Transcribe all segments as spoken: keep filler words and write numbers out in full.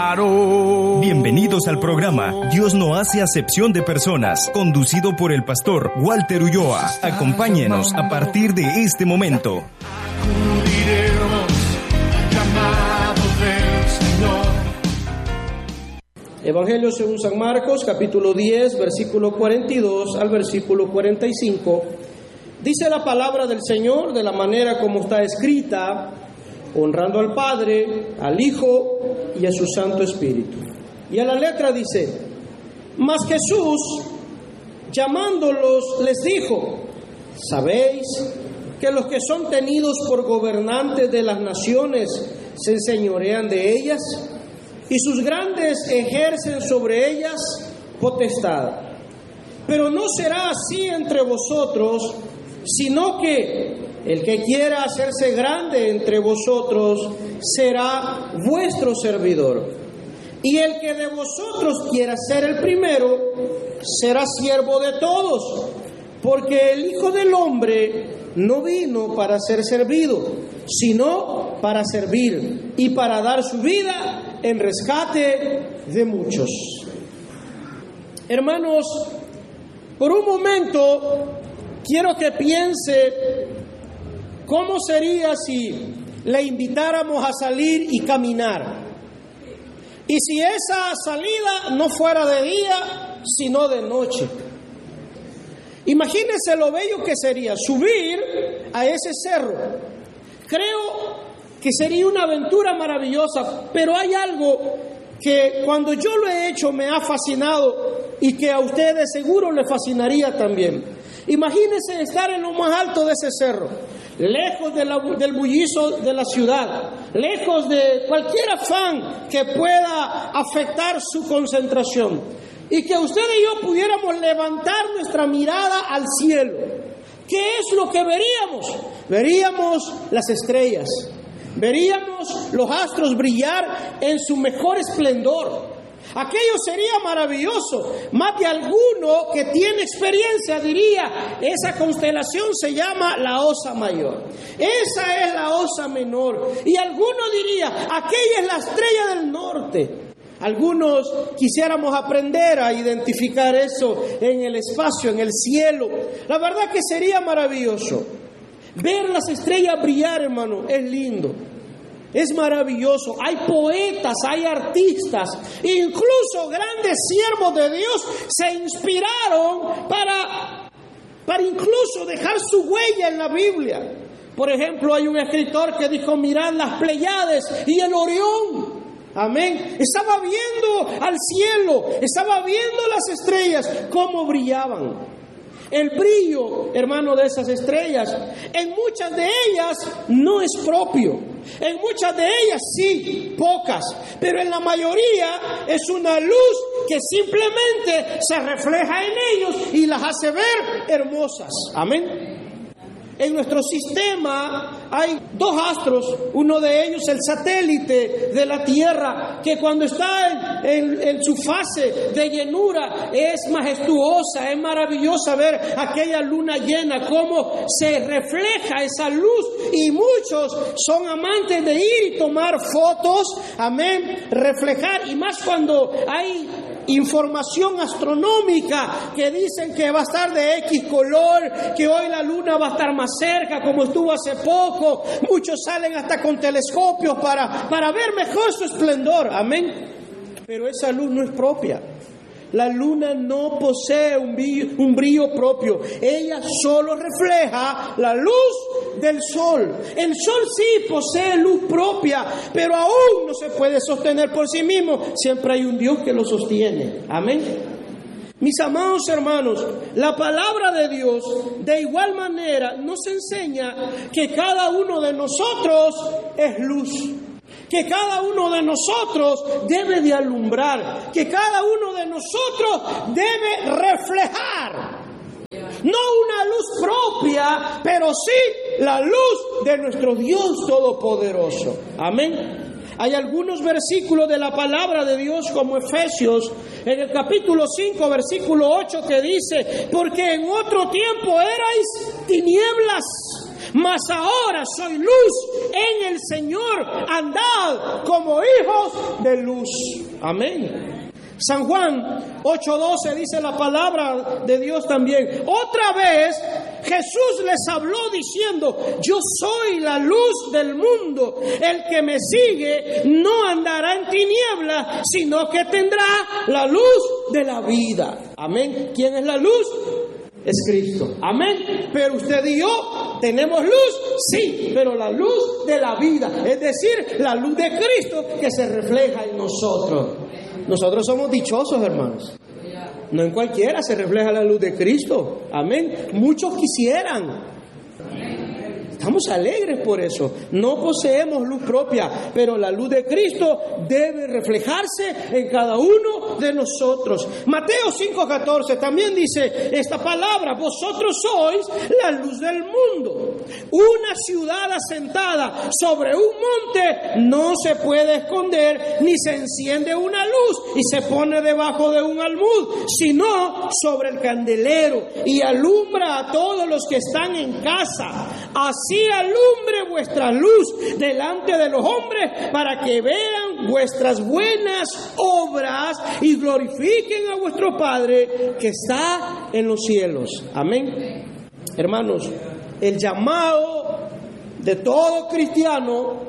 claro. Bienvenidos al programa Dios no hace acepción de personas, conducido por el pastor Walter Ulloa. Acompáñenos a partir de este momento. Acudiremos, llamados del Señor. Evangelio según San Marcos, capítulo diez, versículo cuarenta y dos al versículo cuarenta y cinco. Dice la palabra del Señor de la manera como está escrita, honrando al Padre, al Hijo y a su Santo Espíritu. Y a la letra dice: mas Jesús, llamándolos, les dijo: ¿sabéis que los que son tenidos por gobernantes de las naciones se enseñorean de ellas? Y sus grandes ejercen sobre ellas potestad. Pero no será así entre vosotros, sino que el que quiera hacerse grande entre vosotros será vuestro servidor. Y el que de vosotros quiera ser el primero será siervo de todos. Porque el Hijo del Hombre no vino para ser servido, sino para servir y para dar su vida en rescate de muchos. Hermanos, por un momento quiero que piense cómo sería si le invitáramos a salir y caminar. Y si esa salida no fuera de día, sino de noche. Imagínense lo bello que sería subir a ese cerro. Creo que sería una aventura maravillosa, pero hay algo que cuando yo lo he hecho me ha fascinado y que a ustedes seguro les fascinaría también. Imagínense estar en lo más alto de ese cerro, lejos de la, del bullicio de la ciudad, lejos de cualquier afán que pueda afectar su concentración, y que usted y yo pudiéramos levantar nuestra mirada al cielo. ¿Qué es lo que veríamos? Veríamos las estrellas, veríamos los astros brillar en su mejor esplendor. Aquello sería maravilloso. Más de alguno que tiene experiencia diría: esa constelación se llama la Osa Mayor, esa es la Osa Menor. Y alguno diría: aquella es la estrella del norte. Algunos quisiéramos aprender a identificar eso en el espacio, en el cielo. La verdad que sería maravilloso. Ver las estrellas brillar, hermano, es lindo. Es maravilloso. Hay poetas, hay artistas, incluso grandes siervos de Dios se inspiraron para, para incluso dejar su huella en la Biblia. Por ejemplo, hay un escritor que dijo: mirad las Pleiades y el Orión. Amén. Estaba viendo al cielo, estaba viendo las estrellas, cómo brillaban. El brillo, hermano, de esas estrellas, en muchas de ellas no es propio. En muchas de ellas sí, pocas, pero en la mayoría es una luz que simplemente se refleja en ellos y las hace ver hermosas. Amén. En nuestro sistema hay dos astros, uno de ellos el satélite de la Tierra, que cuando está en, en, en su fase de llenura es majestuosa, es maravillosa ver aquella luna llena, cómo se refleja esa luz, y muchos son amantes de ir y tomar fotos, amén, reflejar, y más cuando hay información astronómica que dicen que va a estar de X color, que hoy la luna va a estar más cerca como estuvo hace poco. Muchos salen hasta con telescopios para, para ver mejor su esplendor, amén. Pero esa luz no es propia. La luna no posee un brillo, un brillo propio. Ella solo refleja la luz del sol. El sol sí posee luz propia, pero aún no se puede sostener por sí mismo. Siempre hay un Dios que lo sostiene. Amén. Mis amados hermanos, la palabra de Dios de igual manera nos enseña que cada uno de nosotros es luz, que cada uno de nosotros debe de alumbrar, que cada uno de nosotros debe reflejar, no una luz propia, pero sí la luz de nuestro Dios Todopoderoso. Amén. Hay algunos versículos de la palabra de Dios, como Efesios, en el capítulo cinco, versículo ocho, que dice: porque en otro tiempo erais tinieblas, mas ahora soy luz en el Señor, andad como hijos de luz. Amén. San Juan ocho doce dice la palabra de Dios también. Otra vez Jesús les habló diciendo: yo soy la luz del mundo. El que me sigue no andará en tinieblas, sino que tendrá la luz de la vida. Amén. ¿Quién es la luz? Es Cristo. Amén. Pero usted y yo tenemos luz, sí, pero la luz de la vida, es decir, la luz de Cristo que se refleja en nosotros. Nosotros somos dichosos, hermanos. No en cualquiera se refleja la luz de Cristo. Amén. Muchos quisieran. Estamos alegres por eso. No poseemos luz propia, pero la luz de Cristo debe reflejarse en cada uno de nosotros. Mateo cinco catorce también dice esta palabra: vosotros sois la luz del mundo. Una ciudad asentada sobre un monte no se puede esconder, ni se enciende una luz y se pone debajo de un almud, sino sobre el candelero, y alumbra a todos los que están en casa. Así alumbre vuestra luz delante de los hombres, para que vean vuestras buenas obras y glorifiquen a vuestro Padre que está en los cielos. Amén. Hermanos, el llamado de todo cristiano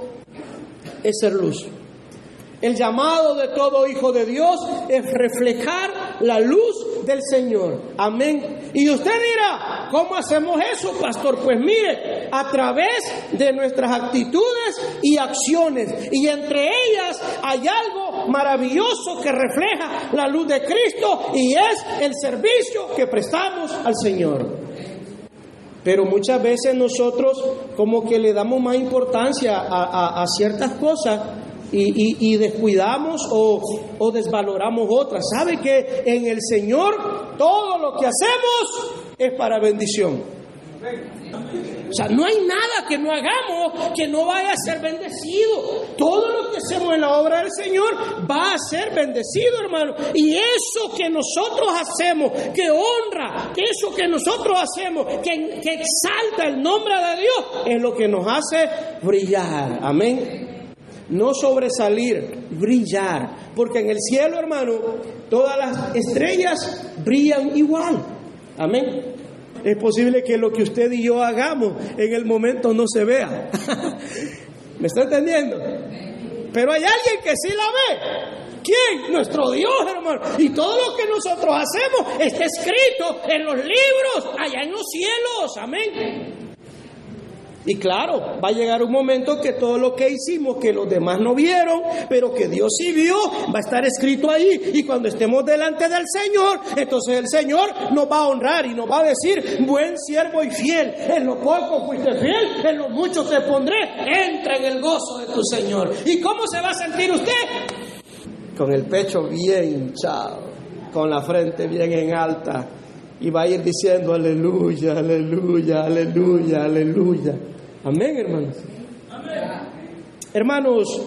es ser luz. El llamado de todo hijo de Dios es reflejar la luz del Señor. Amén. Y usted dirá: ¿cómo hacemos eso, pastor? Pues mire, a través de nuestras actitudes y acciones. Y entre ellas hay algo maravilloso que refleja la luz de Cristo, y es el servicio que prestamos al Señor. Pero muchas veces nosotros como que le damos más importancia a, a, a ciertas cosas y, y, y descuidamos o, o desvaloramos otras. ¿Sabe que en el Señor todo lo que hacemos es para bendición? O sea, no hay nada que no hagamos que no vaya a ser bendecido. Todo lo que hacemos en la obra del Señor va a ser bendecido, hermano. Y eso que nosotros hacemos, que honra, eso que nosotros hacemos, que, que exalta el nombre de Dios, es lo que nos hace brillar. Amén. No sobresalir, brillar. Porque en el cielo, hermano, todas las estrellas brillan igual. Amén. Es posible que lo que usted y yo hagamos en el momento no se vea. ¿Me está entendiendo? Pero hay alguien que sí la ve. ¿Quién? Nuestro Dios, hermano. Y todo lo que nosotros hacemos está escrito en los libros allá en los cielos. Amén. Y claro, va a llegar un momento que todo lo que hicimos, que los demás no vieron, pero que Dios sí vio, va a estar escrito ahí. Y cuando estemos delante del Señor, entonces el Señor nos va a honrar y nos va a decir: buen siervo y fiel, en lo poco fuiste fiel, en lo mucho te pondré, entra en el gozo de tu Señor. ¿Y cómo se va a sentir usted? Con el pecho bien hinchado, con la frente bien en alta, y va a ir diciendo: aleluya, aleluya, aleluya, aleluya. Amén, hermanos. Amén. Hermanos,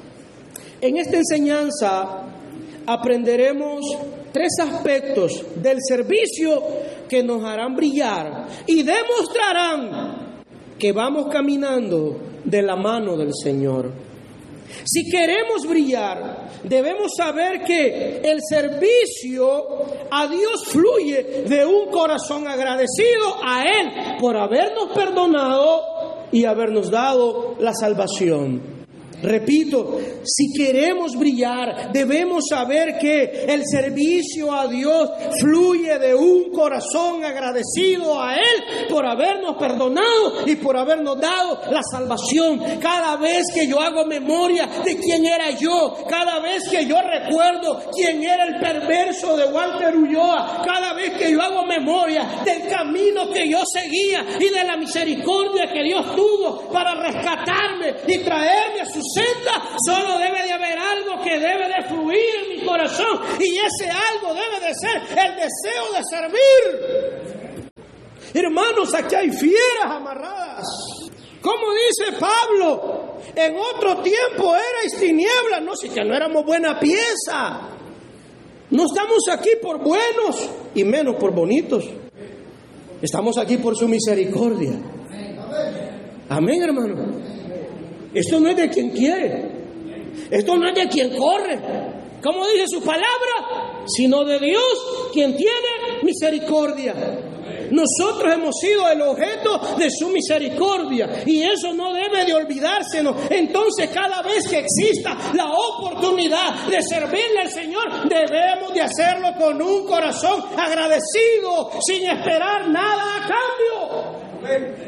en esta enseñanza aprenderemos tres aspectos del servicio que nos harán brillar y demostrarán que vamos caminando de la mano del Señor. Si queremos brillar, debemos saber que el servicio a Dios fluye de un corazón agradecido a Él por habernos perdonado y habernos dado la salvación. Repito, si queremos brillar, debemos saber que el servicio a Dios fluye de un corazón agradecido a Él por habernos perdonado y por habernos dado la salvación. Cada vez que yo hago memoria de quién era yo, cada vez que yo recuerdo quién era el perverso de Walter Ulloa, cada vez que yo hago memoria del camino que yo seguía y de la misericordia que Dios tuvo para rescatarme y traerme a su senda, solo debe de haber algo que debe de fluir en mi corazón, y ese algo debe de ser el deseo de servir. Hermanos, aquí hay fieras amarradas. Como dice Pablo, en otro tiempo erais tinieblas, no sé, que no éramos buena pieza. No estamos aquí por buenos y menos por bonitos. Estamos aquí por su misericordia. Amén, hermano. Esto no es de quien quiere. Esto no es de quien corre. Como dice su palabra, sino de Dios, quien tiene misericordia. Nosotros hemos sido el objeto de su misericordia y eso no debe de olvidársenos. Entonces, cada vez que exista la oportunidad de servirle al Señor, debemos de hacerlo con un corazón agradecido, sin esperar nada a cambio.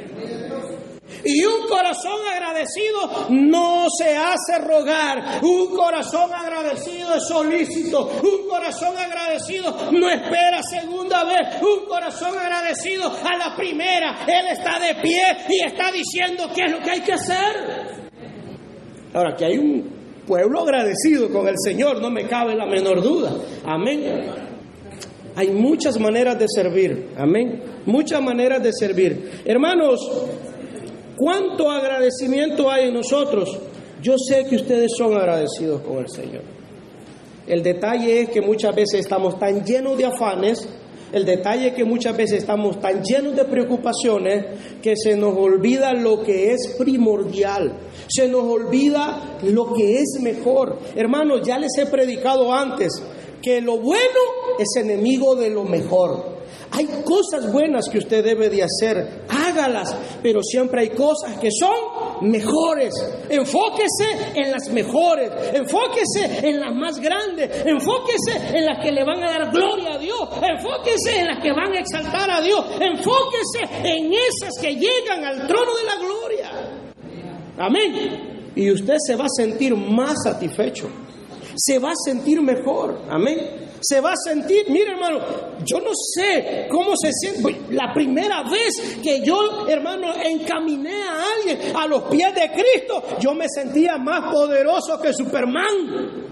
Y un corazón agradecido no se hace rogar. Un corazón agradecido es solícito. Un corazón agradecido no espera segunda vez. Un corazón agradecido a la primera. Él está de pie y está diciendo qué es lo que hay que hacer. Ahora, que hay un pueblo agradecido con el Señor, no me cabe la menor duda. Amén. Hay muchas maneras de servir. Amén. Muchas maneras de servir. Hermanos, ¿cuánto agradecimiento hay en nosotros? Yo sé que ustedes son agradecidos con el Señor. El detalle es que muchas veces estamos tan llenos de afanes, el detalle es que muchas veces estamos tan llenos de preocupaciones que se nos olvida lo que es primordial, se nos olvida lo que es mejor. Hermanos, ya les he predicado antes que lo bueno es enemigo de lo mejor. Hay cosas buenas que usted debe de hacer, hágalas, pero siempre hay cosas que son mejores. Enfóquese en las mejores, enfóquese en las más grandes, enfóquese en las que le van a dar gloria a Dios, enfóquese en las que van a exaltar a Dios, enfóquese en esas que llegan al trono de la gloria. Amén. Y usted se va a sentir más satisfecho, se va a sentir mejor. Amén. Se va a sentir, mire hermano, yo no sé cómo se siente. La primera vez que yo, hermano, encaminé a alguien a los pies de Cristo, yo me sentía más poderoso que Superman.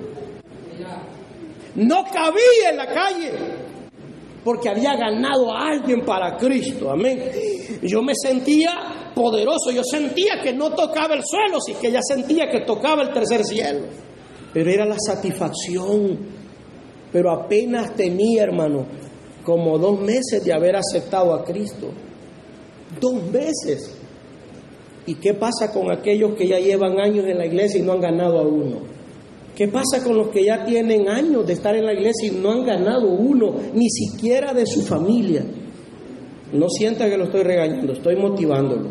No cabía en la calle porque había ganado a alguien para Cristo. Amén. Yo me sentía poderoso, yo sentía que no tocaba el suelo, sino que ya sentía que tocaba el tercer cielo. Pero era la satisfacción. Pero apenas tenía, hermano, como dos meses de haber aceptado a Cristo. Dos meses. ¿Y qué pasa con aquellos que ya llevan años en la iglesia y no han ganado a uno? ¿Qué pasa con los que ya tienen años de estar en la iglesia y no han ganado uno, ni siquiera de su familia? No sienta que lo estoy regañando, estoy motivándolo.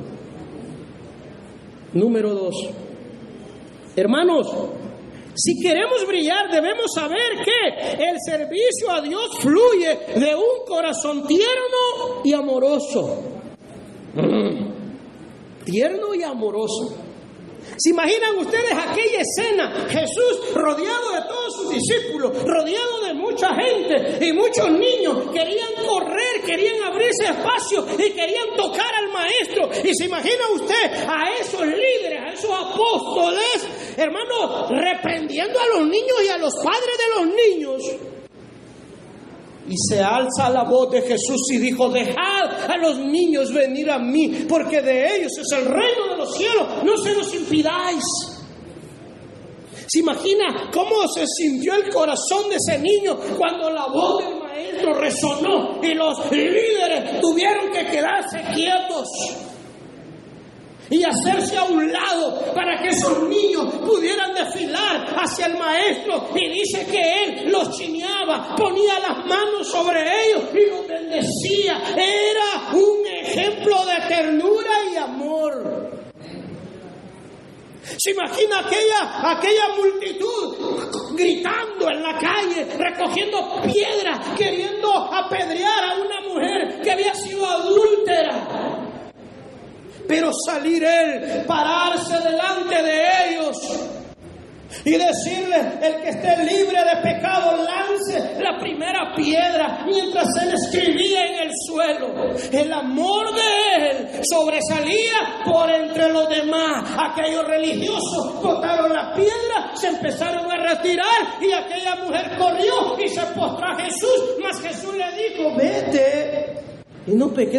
Número dos. Hermanos, si queremos brillar, debemos saber que el servicio a Dios fluye de un corazón tierno y amoroso. Mm. Tierno y amoroso. ¿Se imaginan ustedes aquella escena? Jesús rodeado de todos sus discípulos, rodeado de mucha gente y muchos niños. Querían correr, querían abrirse espacio y querían tocar al maestro. Y se imagina usted a esos líderes, a esos apóstoles, hermanos, reprendiendo a los niños y a los padres de los niños. Y se alza la voz de Jesús y dijo: dejad a los niños venir a mí, porque de ellos es el reino de los cielos, no se los impidáis. ¿Se imagina cómo se sintió el corazón de ese niño cuando la voz del maestro resonó y los líderes tuvieron que quedarse quietos y hacerse a un lado para que esos niños pudieran desfilar hacia el maestro? Y dice que él los chineaba, ponía las manos sobre ellos y los bendecía. Era un ejemplo de ternura y amor. ¿Se imagina aquella, aquella multitud gritando en la calle, recogiendo piedras, queriendo apedrear a una mujer que había sido adúltera? Pero salir él, pararse delante de ellos y decirle: el que esté libre de pecado lance la primera piedra, mientras él escribía en el suelo. El amor de él sobresalía por entre los demás. Aquellos religiosos botaron la piedra, se empezaron a retirar y aquella mujer corrió y se postró a Jesús. Mas Jesús le dijo: vete y no peques